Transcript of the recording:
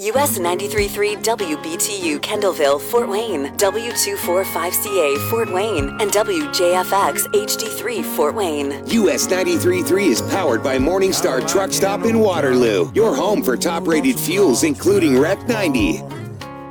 US 93.3 WBTU Kendallville, Fort Wayne, W245CA Fort Wayne, and WJFX HD3 Fort Wayne. US 93.3 is powered by Morningstar Truck Stop in Waterloo, your home for top-rated fuels including Rec 90.